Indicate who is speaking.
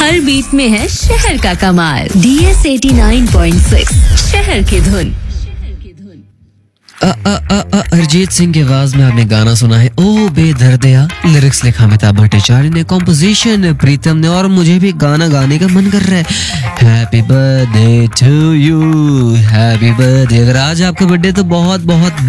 Speaker 1: हर beat में है शहर का कमाल। DS 89.6 शहर की धुन।
Speaker 2: अरिजीत सिंह की आवाज में आपने गाना सुना है ओ बेदर्दया। लिरिक्स लिखा अमिताभ भट्टाचार्य ने, कॉम्पोजिशन प्रीतम ने, और मुझे भी गाना गाने का मन कर रहा है। Happy birthday to you, happy birthday. अगर आज आपका बर्थडे तो बहुत बहुत